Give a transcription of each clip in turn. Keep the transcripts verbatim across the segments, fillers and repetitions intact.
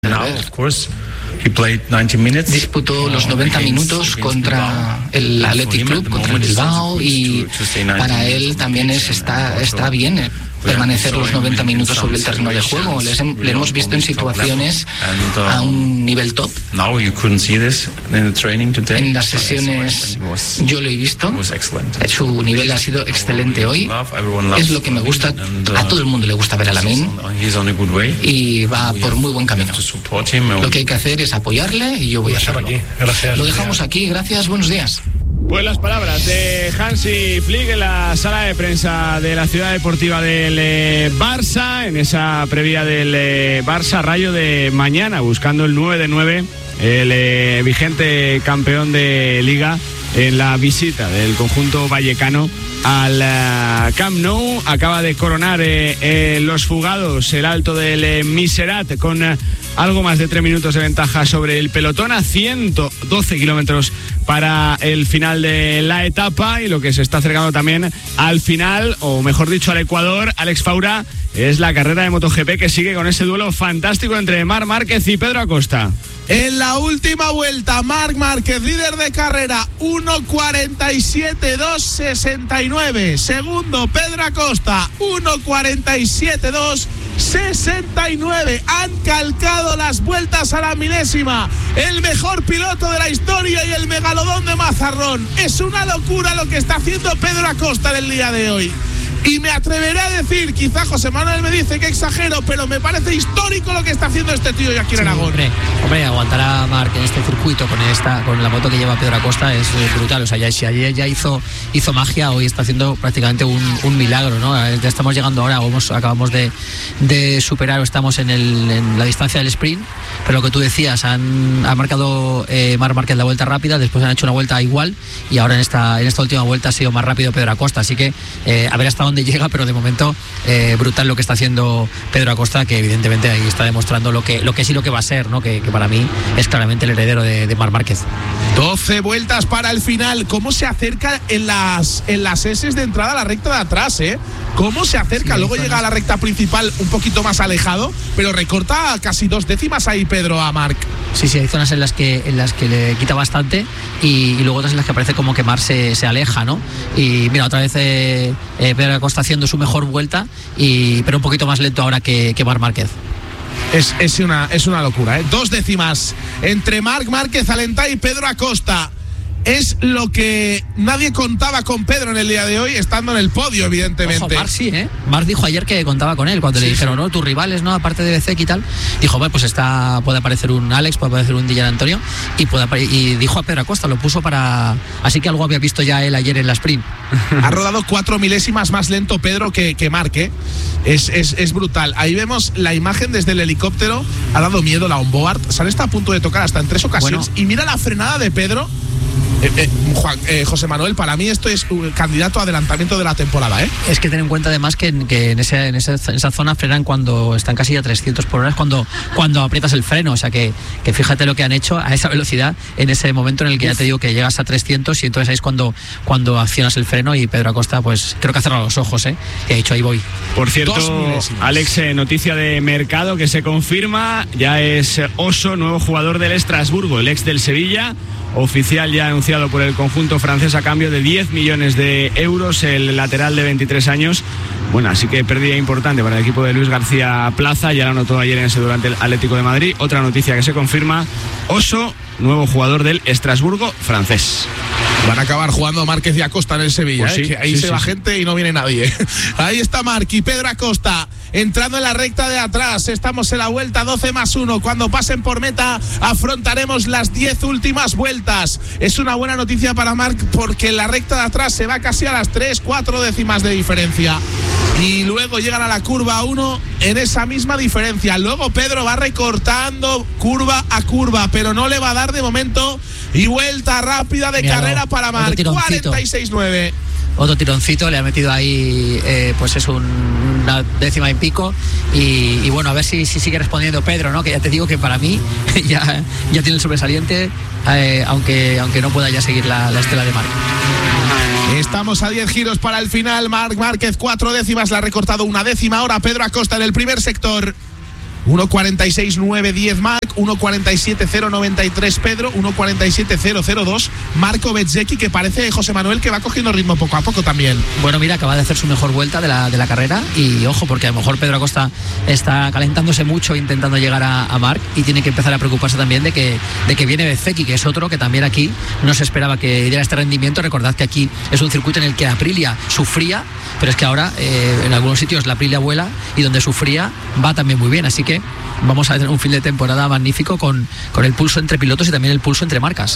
Disputó los noventa minutos contra el Athletic Club, contra el Bilbao, y para él también es, está, está bien permanecer los noventa minutos sobre el terreno de juego. Les, le hemos visto en situaciones a un nivel top. En las sesiones yo lo he visto. Su nivel ha sido excelente hoy. Es lo que me gusta. A todo el mundo le gusta ver a Lamine y va por muy buen camino. Lo que hay que hacer es apoyarle y yo voy a hacerlo. Lo dejamos aquí. Gracias. Buenos días. Pues las palabras de Hansi Flick en la sala de prensa de la Ciudad Deportiva del eh, Barça, en esa previa del eh, Barça Rayo de mañana, buscando el nueve de nueve, el eh, vigente campeón de Liga, en la visita del conjunto vallecano al uh, Camp Nou. Acaba de coronar eh, eh, los fugados el alto del eh, Miserat con eh, algo más de tres minutos de ventaja sobre el pelotón, a ciento doce kilómetros para el final de la etapa, y lo que se está acercando también al final, o mejor dicho al Ecuador, Alex Faura, es la carrera de MotoGP que sigue con ese duelo fantástico entre Marc Márquez y Pedro Acosta. En la última vuelta, Marc Márquez, líder de carrera, uno cuarenta y siete dos sesenta y nueve. Segundo, Pedro Acosta, uno cuarenta y siete dos sesenta y nueve. Han calcado las vueltas a la milésima. El mejor piloto de la historia y el megalodón de Mazarrón. Es una locura lo que está haciendo Pedro Acosta en el día de hoy. Y me atreveré a decir, quizá José Manuel me dice que exagero, pero me parece histórico lo que está haciendo este tío aquí en sí, Aragón. Hombre, hombre, aguantar a Marc en este circuito con esta, con la moto que lleva Pedro Acosta es brutal. O sea, ya, si ayer ya hizo, hizo magia, hoy está haciendo prácticamente un, un milagro, ¿no? Ya estamos llegando ahora, vamos, acabamos de, de superar, o estamos en, el, en la distancia del sprint, pero lo que tú decías, han, ha marcado eh, Marc Márquez la vuelta rápida, después han hecho una vuelta igual, y ahora en esta, en esta última vuelta ha sido más rápido Pedro Acosta. Así que eh, a ver hasta dónde llega, pero de momento eh, brutal lo que está haciendo Pedro Acosta, que evidentemente ahí está demostrando lo que, lo que sí lo que va a ser, ¿no? Que, que para mí es claramente el heredero de, de Marc Márquez. doce vueltas para el final. ¿Cómo se acerca en las en las S de entrada a la recta de atrás, eh? ¿Cómo se acerca? Sí, luego llega a la recta principal un poquito más alejado, pero recorta casi dos décimas ahí Pedro a Marc. Sí, sí, hay zonas en las que en las que le quita bastante, y, y luego otras en las que parece como que Marc se, se aleja, ¿no? Y mira, otra vez eh, eh, Pedro Acosta haciendo su mejor vuelta, y pero un poquito más lento ahora que, que Marc Márquez. Es, es, una, es una locura, ¿eh? Dos décimas entre Marc Márquez, Alentay y Pedro Acosta. Es lo que nadie contaba con Pedro en el día de hoy, estando en el podio, evidentemente. Ojo, Marc sí, ¿eh? Marc dijo ayer que contaba con él, cuando sí, le dijeron, sí. no, tus rivales, ¿no? Aparte de Becek y tal. Dijo, bueno, pues está, puede aparecer un Alex, puede aparecer un Dylan Antonio, y, puede apare- y dijo a Pedro Acosta, lo puso para... Así que algo había visto ya él ayer en la sprint. Ha rodado cuatro milésimas más lento Pedro que, que Marc, ¿eh? Es, es, es brutal. Ahí vemos la imagen desde el helicóptero. Ha dado miedo la onboard. Sale, está a punto de tocar hasta en tres ocasiones. Bueno. Y mira la frenada de Pedro. Eh, eh, Juan, eh, José Manuel, para mí esto es un candidato a adelantamiento de la temporada, ¿eh? Es que ten en cuenta además que, que en, ese, en, ese, en esa zona frenan cuando están casi a trescientos por hora, es cuando, cuando aprietas el freno. O sea que, que fíjate lo que han hecho a esa velocidad en ese momento en el que Uf. ya te digo que llegas a trescientos, y entonces ahí es cuando, cuando accionas el freno, y Pedro Acosta pues creo que ha cerrado los ojos, ¿eh? Y ha dicho, ahí voy. Por cierto, Alex, eh, noticia de mercado que se confirma, ya es Oso, nuevo jugador del Estrasburgo, el ex del Sevilla. Oficial ya anunciado por el conjunto francés a cambio de diez millones de euros, el lateral de veintitrés años. Bueno, así que pérdida importante para el equipo de Luis García Plaza, ya lo anotó ayer en ese durante el Atlético de Madrid. Otra noticia que se confirma, Oso, nuevo jugador del Estrasburgo francés. Van a acabar jugando Márquez y Acosta en el Sevilla, pues sí, ¿eh? Que ahí sí, se sí, va sí. gente y no viene nadie. Ahí está Marc y Pedro Acosta entrando en la recta de atrás. Estamos en la vuelta doce más uno. Cuando pasen por meta afrontaremos las diez últimas vueltas. Es una buena noticia para Marc, porque en la recta de atrás se va casi a las tres, cuatro décimas de diferencia. Y luego llegan a la curva uno en esa misma diferencia. Luego Pedro va recortando curva a curva, pero no le va a dar de momento. Y vuelta rápida de Míralo, carrera para Marc, cuarenta y seis nueve. Otro tironcito, le ha metido ahí, eh, pues es un, una décima y pico. Y, y bueno, a ver si, si sigue respondiendo Pedro, ¿no? Que ya te digo que para mí ya, ya tiene el sobresaliente, eh, aunque, aunque no pueda ya seguir la, la estela de Marc. Estamos a diez giros para el final. Marc Márquez, cuatro décimas, le ha recortado una décima ahora Pedro Acosta en el primer sector. uno cuarenta y seis nueve diez Marc, uno cuarenta y siete cero noventa y tres Pedro, uno cuarenta y siete cero cero dos Marco Bezzecchi, que parece José Manuel que va cogiendo ritmo poco a poco también. Bueno, mira, acaba de hacer su mejor vuelta de la, de la carrera y ojo, porque a lo mejor Pedro Acosta está calentándose mucho intentando llegar a, a Marc y tiene que empezar a preocuparse también de que, de que viene Bezzecchi, que es otro que también aquí no se esperaba que diera este rendimiento. Recordad que aquí es un circuito en el que Aprilia sufría, pero es que ahora eh, en algunos sitios la Aprilia vuela y donde sufría va también muy bien, así que vamos a tener un fin de temporada magnífico con, con el pulso entre pilotos y también el pulso entre marcas.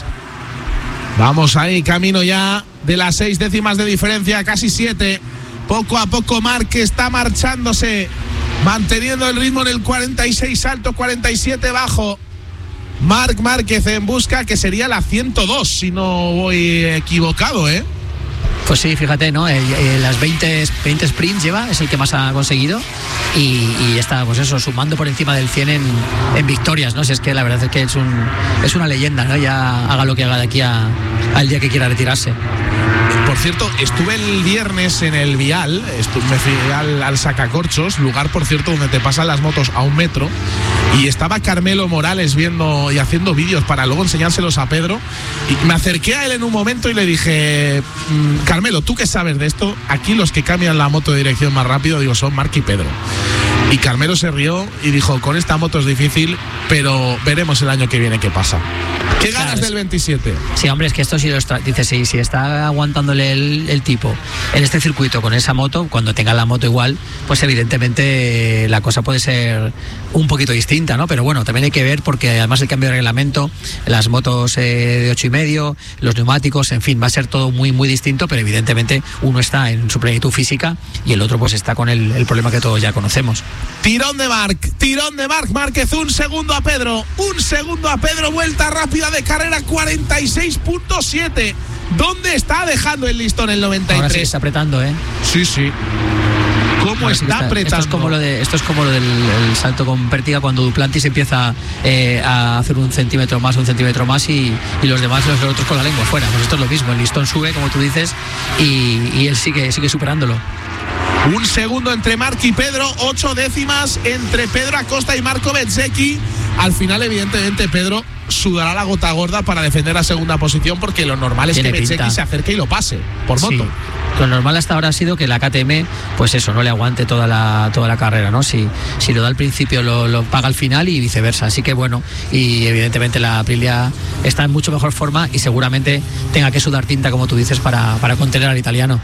Vamos ahí, camino ya de las seis décimas de diferencia, casi siete. Poco a poco Marc está marchándose, manteniendo el ritmo en el cuarenta y seis alto, cuarenta y siete bajo. Marc Márquez en busca, que sería la ciento dos, si no voy equivocado, ¿eh? Pues sí, fíjate, ¿no? Eh, eh, las veinte, veinte sprints lleva, es el que más ha conseguido y, y está, pues eso, sumando por encima del cien en, en victorias, ¿no? Si es que la verdad es que es, un, es una leyenda, ¿no? Ya haga lo que haga de aquí a, al día que quiera retirarse. Por cierto, estuve el viernes en el Vial, estuve, me fui al, al Sacacorchos, lugar, por cierto, donde te pasan las motos a un metro, y estaba Carmelo Morales viendo y haciendo vídeos para luego enseñárselos a Pedro, y me acerqué a él en un momento y le dije, Carmelo, ¿tú qué sabes de esto? Aquí los que cambian la moto de dirección más rápido, digo, son Marc y Pedro. Y Carmelo se rió y dijo, con esta moto es difícil, pero veremos el año que viene qué pasa. ¿Qué ganas claro, del veintisiete? Sí, hombre, es que esto sí lo está, dice, sí, si está aguantándole el, el tipo en este circuito con esa moto, cuando tenga la moto igual, pues evidentemente la cosa puede ser un poquito distinta, ¿no? Pero bueno, también hay que ver, porque además el cambio de reglamento, las motos eh, de ocho y medio, los neumáticos, en fin, va a ser todo muy, muy distinto, pero evidentemente uno está en su plenitud física y el otro pues está con el, el problema que todos ya conocemos. Tirón de Marc, tirón de Marc Márquez, un segundo a Pedro, un segundo a Pedro, vuelta rápida de carrera cuarenta y seis punto siete. ¿Dónde está dejando el listón el noventa y tres? Ahora sí está apretando, ¿eh? Sí, sí. ¿Cómo está, está apretando? Esto es como lo, de, esto es como lo del el salto con pértiga, cuando Duplantis empieza eh, a hacer un centímetro más, un centímetro más y, y los demás, los otros con la lengua fuera. Pues esto es lo mismo, el listón sube, como tú dices, y, y él sigue, sigue superándolo. Un segundo entre Marc y Pedro, ocho décimas entre Pedro Acosta y Marco Bezzecchi. Al final, evidentemente, Pedro sudará la gota gorda para defender la segunda posición, porque lo normal es que Bezzecchi se acerque y lo pase por moto. Sí. Lo normal hasta ahora ha sido que la K T M, pues eso, no le aguante toda la toda la carrera, ¿no? Si, si lo da al principio, lo, lo paga al final y viceversa. Así que bueno, y evidentemente la Aprilia está en mucho mejor forma y seguramente tenga que sudar tinta, como tú dices, para, para contener al italiano.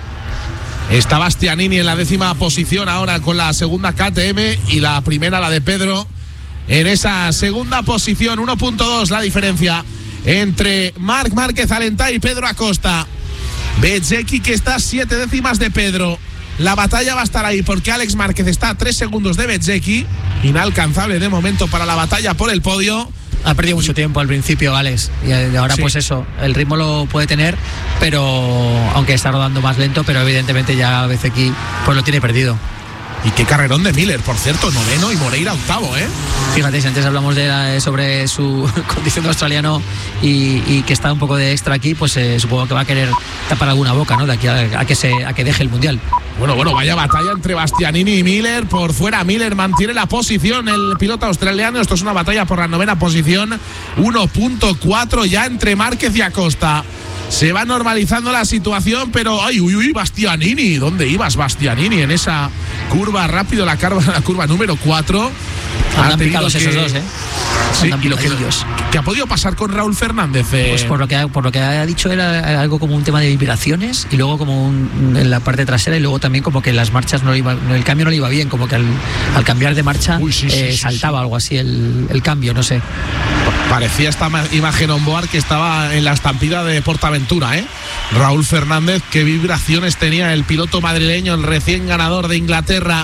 Está Bastianini en la décima posición ahora con la segunda K T M y la primera, la de Pedro, en esa segunda posición. uno punto dos la diferencia entre Marc Márquez Alentay y Pedro Acosta. Bezzecchi, que está a siete décimas de Pedro. La batalla va a estar ahí, porque Alex Márquez está a tres segundos de Bezzecchi, inalcanzable de momento para la batalla por el podio. Ha perdido mucho tiempo al principio, Alex, y ahora sí, pues eso, el ritmo lo puede tener, pero aunque está rodando más lento, pero evidentemente ya Bezzecchi pues lo tiene perdido. Y qué carrerón de Miller, por cierto, noveno, y Moreira octavo, ¿eh? Fíjate, si antes hablamos de la, sobre su condición de australiano y, y que está un poco de extra aquí, pues eh, supongo que va a querer tapar alguna boca, ¿no? De aquí a, a que se a que deje el mundial. Bueno, bueno, vaya batalla entre Bastianini y Miller. Por fuera, Miller mantiene la posición, el piloto australiano. Esto es una batalla por la novena posición. uno punto cuatro ya entre Márquez y Acosta. Se va normalizando la situación, pero ¡ay, uy, uy! Bastianini, ¿dónde ibas, Bastianini? En esa curva rápido, la curva, la curva número cuatro. Andan picados esos dos, ¿eh? Sí, y lo que, que ha podido pasar con Raúl Fernández. Eh. Pues por lo que ha, por lo que ha dicho era algo como un tema de vibraciones y luego como un, en la parte trasera, y luego también como que las marchas no iba, el cambio no le iba bien, como que al, al cambiar de marcha Uy, sí, eh, sí, saltaba sí. algo así el, el cambio, no sé. Parecía esta imagen on board que estaba en la estampida de Portaventura, ¿eh? Raúl Fernández, qué vibraciones tenía el piloto madrileño, el recién ganador de Inglaterra.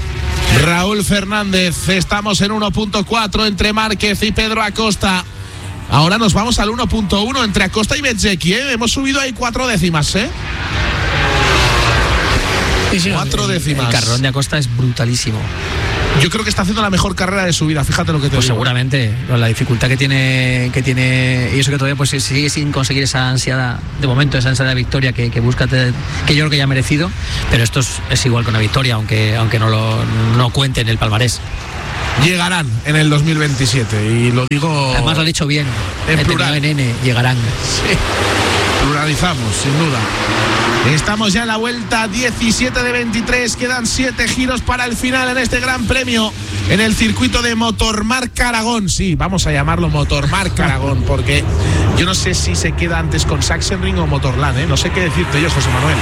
Raúl Fernández, estamos en uno punto cuatro entre Márquez y Pedro Acosta. Ahora nos vamos al uno punto uno entre Acosta y Bezzecchi, ¿eh? Hemos subido ahí cuatro décimas, ¿eh? Sí, sí, cuatro el, décimas. El carrerón de Acosta es brutalísimo. Yo creo que está haciendo la mejor carrera de su vida, fíjate lo que te pues digo. Seguramente, la dificultad que tiene, que tiene, y eso que todavía pues sigue sin conseguir esa ansiada, de momento, esa ansiada de victoria que, que busca, que yo creo que ya ha merecido, pero esto es, es igual que una victoria, aunque, aunque no lo no cuente en el palmarés. llegarán en el dos mil veintisiete. Y lo digo. Además lo ha dicho bien. En plural. En N, llegarán. Sí. Pluralizamos, sin duda. Estamos ya en la vuelta diecisiete de veintitrés. Quedan siete giros para el final en este Gran Premio en el circuito de Motormarca Aragón. Sí, vamos a llamarlo Motormarca Aragón, porque yo no sé si se queda antes con Sachsenring o Motorland, ¿eh? No sé qué decirte yo, José Manuel.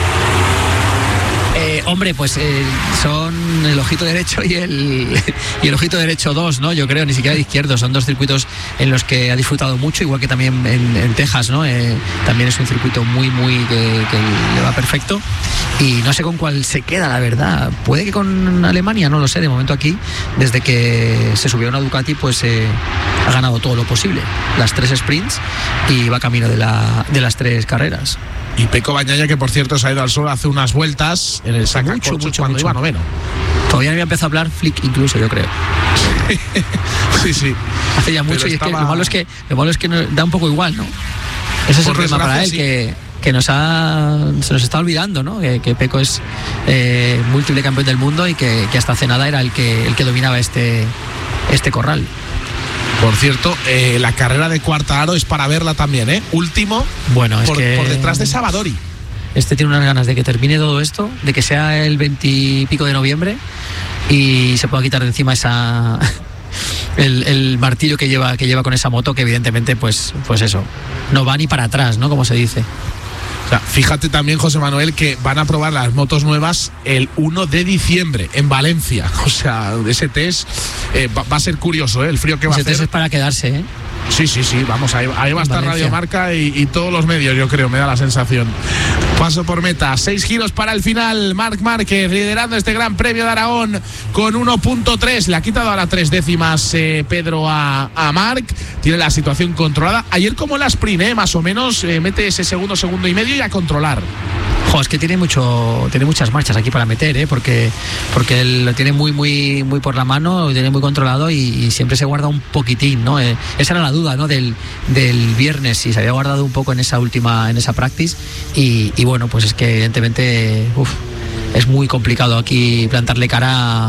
Eh, hombre, pues eh, son el ojito derecho y el, y el ojito derecho dos, ¿no? Yo creo, ni siquiera de izquierdo. Son dos circuitos en los que ha disfrutado mucho, igual que también en, en Texas, ¿no? Eh, también es un circuito muy, muy que, que le va perfecto. Y no sé con cuál se queda, la verdad. Puede que con Alemania, no lo sé. De momento aquí, desde que se subió a una Ducati, pues eh, ha ganado todo lo posible. Las tres sprints y va camino de, la, de las tres carreras. Y Pecco Bagnaia, que por cierto se ha ido al sol hace unas vueltas en el sacacorchos mucho, mucho, cuando mucho. iba noveno. Todavía no había empezado a hablar Flick incluso, yo creo. Sí, sí. Hace ya mucho. Pero y estaba... es que lo malo es que lo malo es que no, da un poco igual, ¿no? Ese es por el problema para él, sí. que, que nos ha se nos está olvidando, ¿no? Que, que Pecco es eh, múltiple campeón del mundo y que, que hasta hace nada era el que el que dominaba este este corral. Por cierto, eh, la carrera de Quartararo es para verla también, ¿eh? Último, bueno, es por, que por detrás de Savadori. Este tiene unas ganas de que termine todo esto, de que sea el veintipico de noviembre y se pueda quitar de encima esa el, el martillo que lleva que lleva con esa moto, que evidentemente, pues, pues eso, no va ni para atrás, ¿no? Como se dice. O sea, fíjate también, José Manuel, que van a probar las motos nuevas el uno de diciembre en Valencia. O sea, ese test eh, va, va a ser curioso, ¿eh? El frío que va ese a hacer. Ese test es para quedarse, ¿eh? Sí, sí, sí, vamos, ahí, ahí va a estar Radio Marca y, y todos los medios, yo creo, me da la sensación. Paso por meta, seis giros para el final. Marc Márquez liderando este Gran Premio de Aragón con uno punto tres. Le ha quitado ahora tres décimas eh, Pedro a, a Marc. Tiene la situación controlada. Ayer como la sprint, eh, más o menos, eh, mete ese segundo, segundo y medio y a controlar. Jo, es que tiene mucho, tiene muchas marchas aquí para meter, ¿eh? porque, porque él lo tiene muy, muy, muy por la mano, lo tiene muy controlado y, y siempre se guarda un poquitín, ¿no? Eh, esa era la duda, ¿no? Del, del viernes, si se había guardado un poco en esa última, en esa practice y, y bueno, pues es que evidentemente, uf, es muy complicado aquí plantarle cara a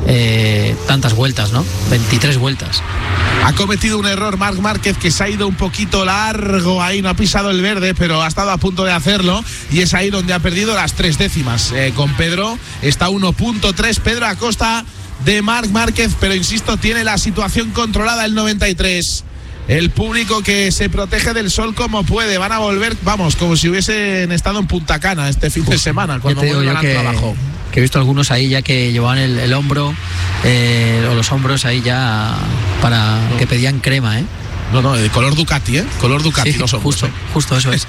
eh, tantas vueltas, ¿no? veintitrés vueltas. Ha cometido un error Marc Márquez, que se ha ido un poquito largo ahí, no ha pisado el verde, pero ha estado a punto de hacerlo y es ahí donde ha perdido las tres décimas. Eh, con Pedro está uno punto tres, Pedro a costa de Marc Márquez, pero insisto, tiene la situación controlada el noventa y tres. El público que se protege del sol como puede, van a volver, vamos, como si hubiesen estado en Punta Cana este fin de semana, cuando vuelvan al trabajo. Que he visto algunos ahí ya que llevaban el, el hombro eh, o los hombros ahí ya para no. que pedían crema, ¿eh? No, no, de color Ducati, ¿eh? Color Ducati, sí, los hombros. Justo, ¿eh? justo eso es.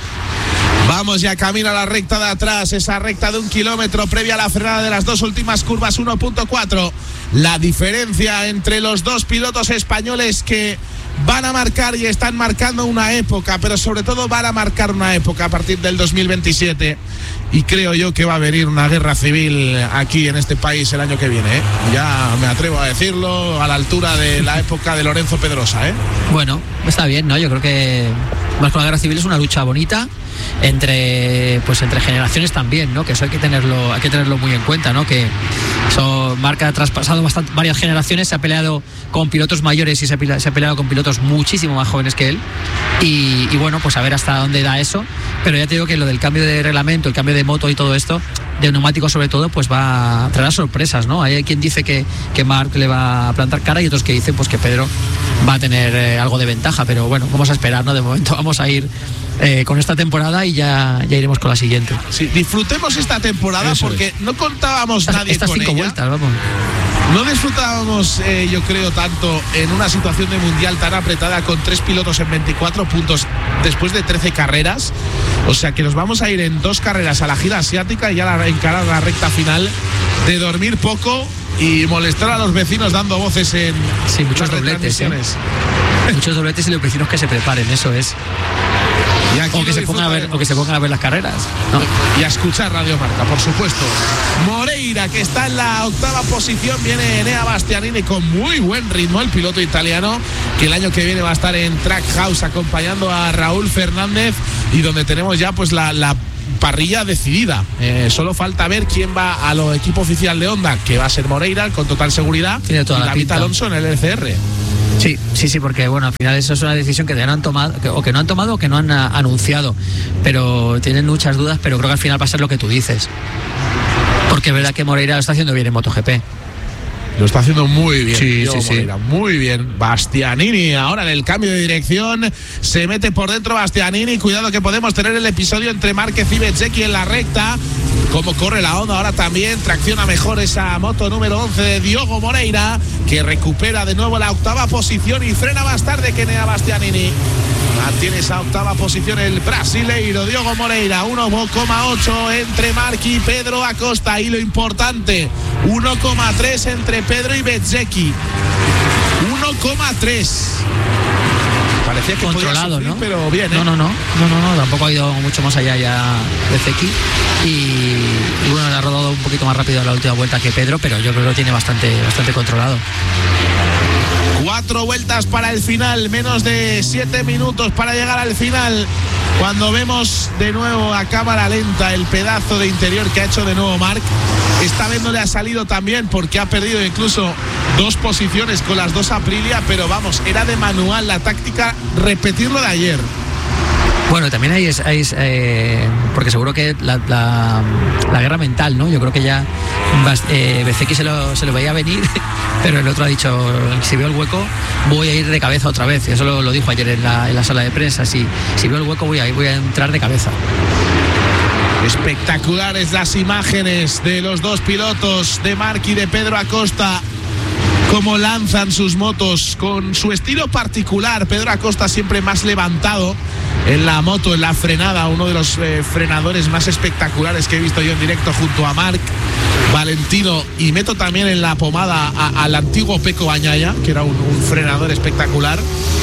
Vamos ya camino a la recta de atrás, esa recta de un kilómetro previa a la frenada de las dos últimas curvas, uno punto cuatro. La diferencia entre los dos pilotos españoles que van a marcar y están marcando una época, pero sobre todo van a marcar una época a partir del dos mil veintisiete. Y creo yo que va a venir una guerra civil aquí en este país el año que viene, ¿eh? Ya me atrevo a decirlo, a la altura de la época de Lorenzo Pedrosa, ¿eh? Bueno, está bien, ¿no? Yo creo que más con la guerra civil es una lucha bonita entre pues entre generaciones también, ¿no? Que eso hay que tenerlo hay que tenerlo muy en cuenta, ¿no? Que eso marca ha traspasado bastante, varias generaciones, se ha peleado con pilotos mayores y se ha, peleado, se ha peleado con pilotos muchísimo más jóvenes que él y, y bueno, pues a ver hasta dónde da eso, pero ya te digo que lo del cambio de reglamento, el cambio de moto y todo esto, de neumáticos sobre todo, pues va a traer sorpresas, ¿no? Hay quien dice que, que Marc le va a plantar cara y otros que dicen pues que Pedro va a tener eh, algo de ventaja, pero bueno, vamos a esperar, ¿no? De momento vamos a ir Eh, con esta temporada y ya, ya iremos con la siguiente. Sí, disfrutemos esta temporada. Eso porque es. No contábamos estas, nadie estas con cinco ella. vueltas, vamos. No disfrutábamos, eh, yo creo, tanto en una situación de mundial tan apretada con tres pilotos en veinticuatro puntos después de trece carreras. O sea que nos vamos a ir en dos carreras a la gira asiática y ya la, encarar la recta final de dormir poco y molestar a los vecinos dando voces en sí, muchos dobletes, ¿eh? Muchos dobletes y los vecinos que se preparen, eso es. O que, se pongan a ver, o que se pongan a ver las carreras, ¿no? Y a escuchar Radio Marca, por supuesto. Moreira, que está en la octava posición, viene Enea Bastianini con muy buen ritmo, el piloto italiano, que el año que viene va a estar en Trackhouse acompañando a Raúl Fernández y donde tenemos ya pues la, la parrilla decidida. Eh, solo falta ver quién va a lo equipo oficial de Honda, que va a ser Moreira con total seguridad, tiene toda y la David pinta. Alonso en el L C R. Sí, sí, sí, porque bueno, al final eso es una decisión que no han tomado, que, o que no han tomado o que no han a, anunciado, pero tienen muchas dudas, pero creo que al final va a ser lo que tú dices, porque es verdad que Moreira lo está haciendo bien en MotoGP. Lo está haciendo muy bien. Sí, Diego sí, Moreira, sí. Muy bien. Bastianini, ahora en el cambio de dirección, se mete por dentro Bastianini. Cuidado que podemos tener el episodio entre Márquez y Bezzecchi en la recta. Cómo corre la Honda ahora también. Tracciona mejor esa moto número once de Diogo Moreira, que recupera de nuevo la octava posición y frena más tarde que Nea Bastianini. Mantiene esa octava posición el brasileiro Diogo Moreira. uno coma ocho entre Marchi y Pedro Acosta. Y lo importante, uno coma tres entre Pedro y Bezzecchi. uno coma tres. Parecía que controlado, sufrir, ¿no? Pero bien, ¿eh? No, no, no, no, no, no, tampoco ha ido mucho más allá ya Bezzecchi. Y, y bueno, le ha rodado un poquito más rápido la última vuelta que Pedro, pero yo creo que lo tiene bastante, bastante controlado. Cuatro vueltas para el final, menos de siete minutos para llegar al final. Cuando vemos de nuevo a cámara lenta el pedazo de interior que ha hecho de nuevo Marc, esta vez no le ha salido tan bien porque ha perdido incluso dos posiciones con las dos Aprilia, pero vamos, era de manual la táctica repetirlo de ayer. Bueno, también hay, hay eh, porque seguro que la, la, la guerra mental, ¿no? Yo creo que ya eh, Bezzecchi se lo, se lo veía venir, pero el otro ha dicho, si veo el hueco, voy a ir de cabeza otra vez. Eso lo, lo dijo ayer en la, en la sala de prensa. Si, si veo el hueco, voy a, voy a entrar de cabeza. Espectaculares las imágenes de los dos pilotos, de Marc y de Pedro Acosta. Cómo lanzan sus motos con su estilo particular. Pedro Acosta siempre más levantado en la moto, en la frenada, uno de los eh, frenadores más espectaculares que he visto yo en directo junto a Marc, Valentino, y meto también en la pomada a, al antiguo Peco Bagnaia, que era un, un frenador espectacular.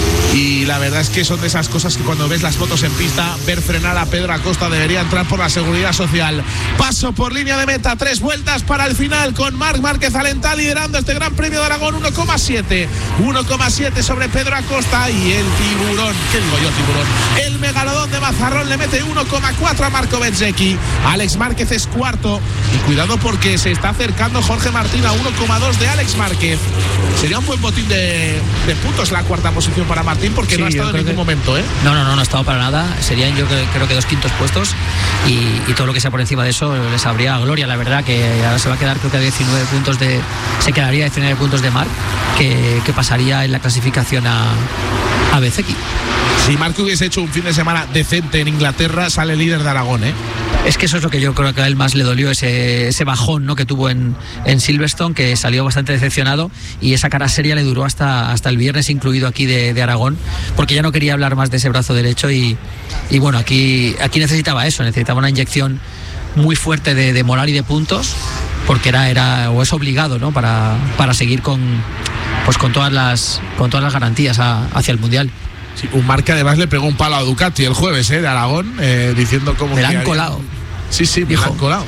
Y la verdad es que son de esas cosas que cuando ves las motos en pista, ver frenar a Pedro Acosta debería entrar por la seguridad social. Paso por línea de meta, tres vueltas para el final con Marc Márquez Alentá liderando este Gran Premio de Aragón. Uno coma siete uno coma siete sobre Pedro Acosta, y el tiburón, ¿qué digo yo tiburón? El megalodón de Mazarrón le mete uno coma cuatro a Marco Bezzecchi. Alex Márquez es cuarto, y cuidado porque se está acercando Jorge Martín a uno coma dos de Alex Márquez. Sería un buen botín de, de puntos la cuarta posición para Martín, porque sí, no ha estado en ningún que... momento, ¿eh? No, no, no, no ha estado para nada. Serían yo creo, creo que dos quintos puestos, y, y todo lo que sea por encima de eso les habría gloria, la verdad, que ahora se va a quedar creo que a diecinueve puntos de, se quedaría a diecinueve puntos de Marc, que, que pasaría en la clasificación a, a Bezzecchi. Si Marc hubiese hecho un fin de semana decente en Inglaterra, sale líder de Aragón, ¿eh? Es que eso es lo que yo creo que a él más le dolió, ese, ese bajón, ¿no?, que tuvo en, en Silverstone, que salió bastante decepcionado, y esa cara seria le duró hasta, hasta el viernes incluido aquí de, de Aragón, porque ya no quería hablar más de ese brazo derecho, y, y bueno, aquí, aquí necesitaba eso, necesitaba una inyección muy fuerte de, de moral y de puntos, porque era, era o es obligado, ¿no?, para, para seguir con, pues con todas las, con todas las garantías a, hacia el Mundial. Sí, un Marc que además le pegó un palo a Ducati el jueves, ¿eh?, de Aragón, eh, diciendo cómo... Me la han colado. Sí, sí, me la han colado.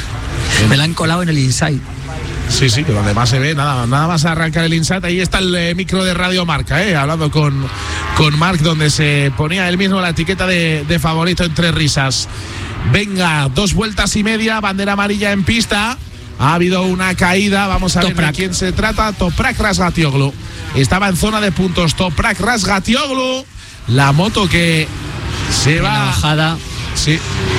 Me la han colado en el inside. Sí, sí, que donde más se ve, nada, nada más arrancar el inside. Ahí está el eh, micro de Radio Marca, eh, hablando con, con Marc, donde se ponía él mismo la etiqueta de, de favorito entre risas. Venga, dos vueltas y media, bandera amarilla en pista. Ha habido una caída, vamos a Toprak. ver de quién se trata. Toprak Razgatlioglu. Estaba en zona de puntos Toprak Razgatlioglu. La moto que se va... La bajada. Sí.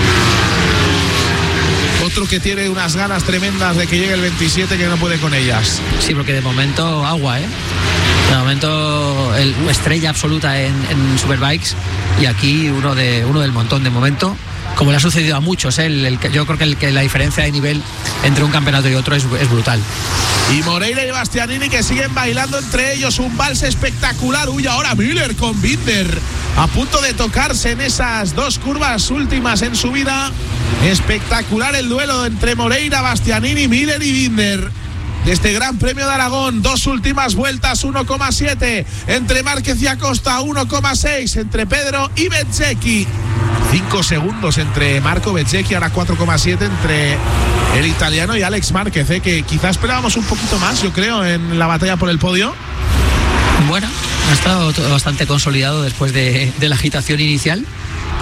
Otro que tiene unas ganas tremendas de que llegue el veintisiete, que no puede con ellas. Sí, porque de momento agua, ¿eh? De momento el, estrella absoluta en, en Superbikes, y aquí uno de uno del montón de momento, como le ha sucedido a muchos, ¿eh? el, el, yo creo que, el, que la diferencia de nivel entre un campeonato y otro es, es brutal. Y Moreira y Bastianini que siguen bailando entre ellos un vals espectacular. Uy, ahora Miller con Binder a punto de tocarse en esas dos curvas últimas en su vida. Espectacular el duelo entre Moreira, Bastianini, Miller y Binder de este Gran Premio de Aragón. Dos últimas vueltas, uno coma siete entre Márquez y Acosta, uno coma seis entre Pedro y Bezzecchi. Cinco segundos entre Marco Bezzecchi, ahora cuatro coma siete entre el italiano y Alex Márquez, ¿eh? Que quizás esperábamos un poquito más, yo creo, en la batalla por el podio. Bueno, ha estado bastante consolidado después de, de la agitación inicial,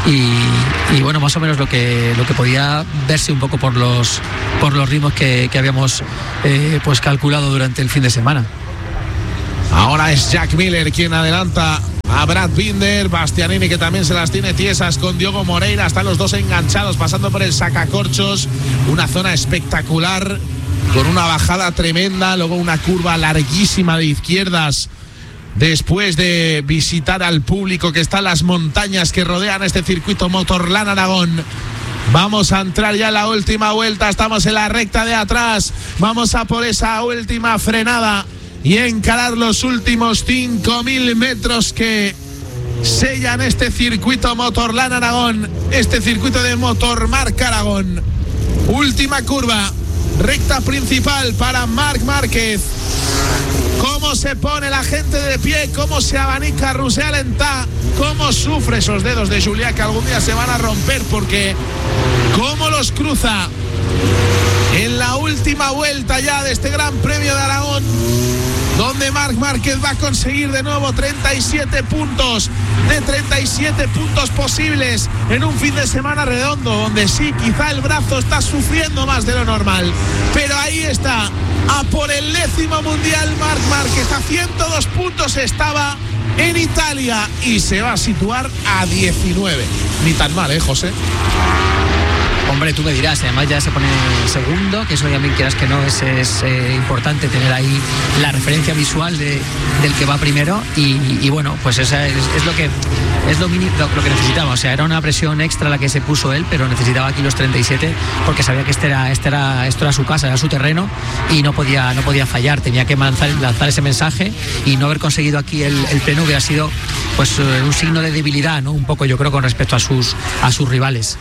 y, y bueno, más o menos lo que lo que podía verse un poco por los por los ritmos que, que habíamos eh, pues calculado durante el fin de semana. Ahora es Jack Miller quien adelanta a Brad Binder, Bastianini que también se las tiene tiesas con Diogo Moreira, están los dos enganchados pasando por el sacacorchos, una zona espectacular con una bajada tremenda, luego una curva larguísima de izquierdas después de visitar al público que está en las montañas que rodean este circuito Motorland Aragón. Vamos a entrar ya en la última vuelta, estamos en la recta de atrás, vamos a por esa última frenada y encarar los últimos cinco mil metros que sellan este circuito Motorland Aragón, este circuito de Motormarca Aragón. Última curva, recta principal para Marc Márquez. Cómo se pone la gente de pie, cómo se abanica Roser Alentà, cómo sufre esos dedos de Julià que algún día se van a romper, porque cómo los cruza en la última vuelta ya de este Gran Premio de Aragón, donde Marc Márquez va a conseguir de nuevo treinta y siete puntos de treinta y siete puntos posibles en un fin de semana redondo, donde sí, quizá el brazo está sufriendo más de lo normal, pero ahí está, a por el décimo mundial Marc Márquez, a ciento dos puntos estaba en Italia y se va a situar a diecinueve. Ni tan mal, ¿eh, José? Hombre, tú me dirás, además ya se pone segundo, que eso también quieras que no es, es eh, importante tener ahí la referencia visual de, del que va primero y, y bueno, pues esa es, es lo que es lo, mini, lo, lo que necesitaba, o sea, era una presión extra la que se puso él, pero necesitaba aquí los treinta y siete porque sabía que este era, este era, esto era su casa, era su terreno y no podía, no podía fallar, tenía que lanzar, lanzar ese mensaje y no haber conseguido aquí el, el pleno hubiera sido pues un signo de debilidad, ¿no? Un poco yo creo con respecto a sus, a sus rivales.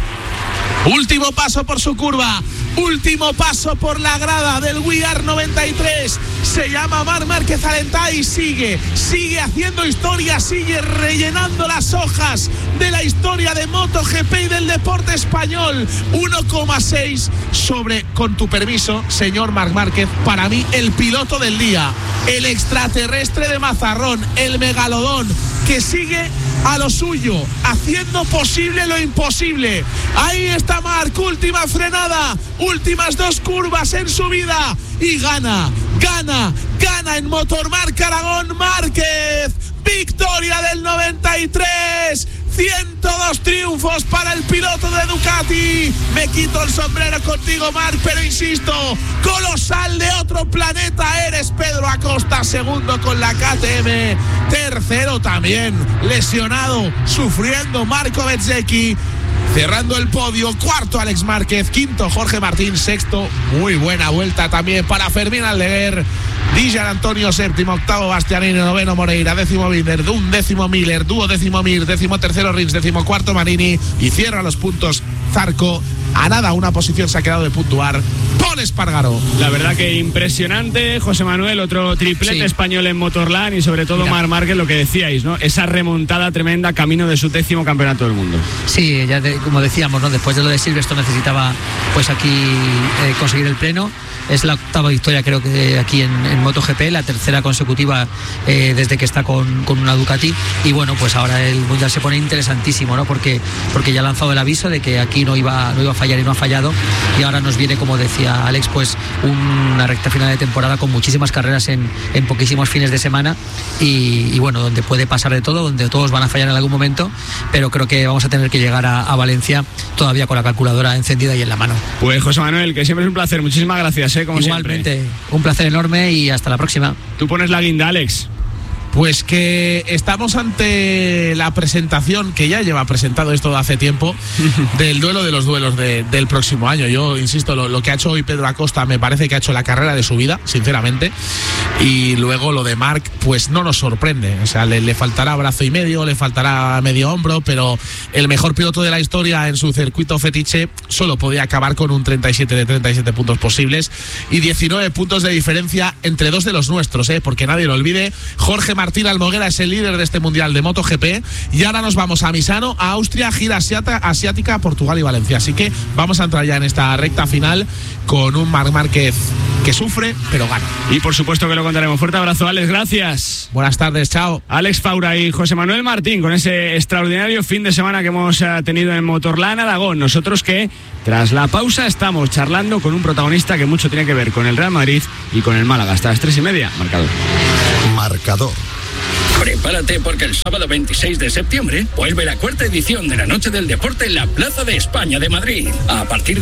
Último paso por su curva, último paso por la grada del We Are noventa y tres. Se llama Marc Márquez Alentà y sigue, sigue haciendo historia, sigue rellenando las hojas de la historia de MotoGP y del deporte español. uno coma seis sobre, con tu permiso, señor Marc Márquez, para mí el piloto del día, el extraterrestre de Mazarrón, el megalodón que sigue a lo suyo, haciendo posible lo imposible. Ahí está Marc, última frenada, últimas dos curvas en su vida y gana, gana, gana en Motormarca Aragón Márquez. Victoria del noventa y tres, ciento dos triunfos para el piloto de Ducati. Me quito el sombrero contigo, Marc, pero insisto, colosal de otro planeta eres, Pedro Acosta, segundo con la K T M, tercero también, lesionado, sufriendo Marco Bezzecchi. Cerrando el podio, cuarto Alex Márquez, quinto Jorge Martín, sexto, muy buena vuelta también para Fermín Aldeguer, Dijan Antonio séptimo, octavo Bastianini, noveno Moreira, décimo Binder, un décimo Miller, dúo décimo Mir, décimo tercero Rins, décimo cuarto Marini y cierra los puntos Zarco. A nada, una posición se ha quedado de puntuar Pol Espargaró. La verdad que impresionante, José Manuel, otro triplete sí. español en Motorland y sobre todo Marc Márquez, lo que decíais, ¿no? Esa remontada tremenda camino de su décimo campeonato del mundo. Sí, ya de, como decíamos, ¿no? Después de lo de Silverstone necesitaba pues aquí eh, conseguir el pleno. Es la octava victoria creo que aquí en, en MotoGP, la tercera consecutiva eh, desde que está con, con una Ducati y bueno, pues ahora el Mundial se pone interesantísimo, ¿no? Porque, porque ya ha lanzado el aviso de que aquí no iba, no iba a fallar y no ha fallado y ahora nos viene, como decía Alex, pues una recta final de temporada con muchísimas carreras en, en poquísimos fines de semana y, y bueno, donde puede pasar de todo, donde todos van a fallar en algún momento, pero creo que vamos a tener que llegar a, a Valencia todavía con la calculadora encendida y en la mano. Pues José Manuel, que siempre es un placer, muchísimas gracias. Como Igualmente, siempre. Un placer enorme y hasta la próxima. Tú pones la guinda, Alex. Pues que estamos ante la presentación, que ya lleva presentado esto de hace tiempo, del duelo de los duelos de, del próximo año. Yo insisto, lo, lo que ha hecho hoy Pedro Acosta me parece que ha hecho la carrera de su vida, sinceramente. Y luego lo de Marc, pues no nos sorprende. O sea, le, le faltará brazo y medio, le faltará medio hombro, pero el mejor piloto de la historia en su circuito fetiche solo podía acabar con un treinta y siete de treinta y siete puntos posibles y diecinueve puntos de diferencia entre dos de los nuestros, ¿eh? Porque nadie lo olvide, Jorge Martín Almoguera es el líder de este Mundial de MotoGP. Y ahora nos vamos a Misano, a Austria, gira asiática, Portugal y Valencia. Así que vamos a entrar ya en esta recta final con un Marc Márquez que sufre, pero gana. Y por supuesto que lo contaremos. Fuerte abrazo, Alex, gracias. Buenas tardes, chao. Alex Faura y José Manuel Martín con ese extraordinario fin de semana que hemos uh, tenido en Motorland Aragón. Nosotros que tras la pausa estamos charlando con un protagonista que mucho tiene que ver con el Real Madrid y con el Málaga. Hasta las tres y media, marcador. Marcador. Prepárate porque el sábado veintiséis de septiembre vuelve la cuarta edición de la Noche del Deporte en la Plaza de España de Madrid. A partir de